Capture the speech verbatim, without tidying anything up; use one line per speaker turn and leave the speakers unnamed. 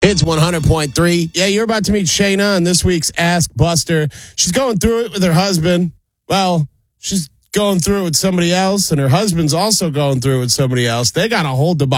It's one hundred point three. Yeah, you're about to meet Shayna on this week's Ask Buster. She's going through it with her husband. Well, she's going through it with somebody else, and her husband's also going through it with somebody else. They got to hold the